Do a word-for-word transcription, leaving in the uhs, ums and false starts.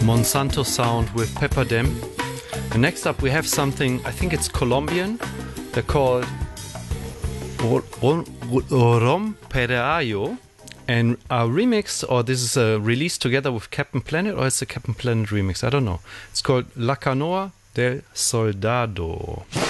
Monsanto sound with Pepperdam. And next up we have something, I think it's Colombian. They're called Romperayo. And a remix, or this is a release together with Captain Planet, or it's a Captain Planet remix, I don't know. It's called La Canoa del Soldado.